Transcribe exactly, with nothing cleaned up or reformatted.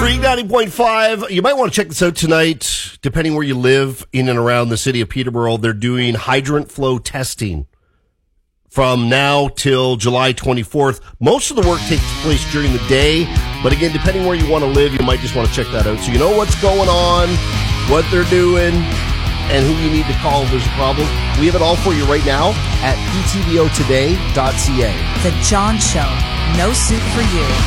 Freak ninety point five. You might want to check this out tonight, depending where you live in and around the city of Peterborough. They're doing hydrant flow testing from now till July twenty-fourth. Most of the work takes place during the day, but again, depending where you want to live, you might just want to check that out. So you know what's going on, what they're doing, and who you need to call if there's a problem. We have it all for you right now at p t b o today dot c a. The John Show. No suit for you.